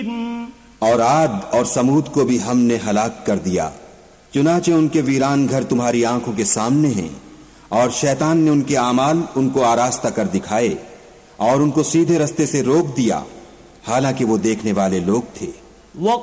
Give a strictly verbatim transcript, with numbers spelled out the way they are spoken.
और आद और समूद को भी हमने हलाक कर दिया, चुनाचे उनके वीरान घर तुम्हारी आंखों के सामने हैं, और शैतान ने उनके आमाल उनको आरास्ता कर दिखाए और उनको सीधे रास्ते से रोक दिया, हालांकि वो देखने वाले लोग थे।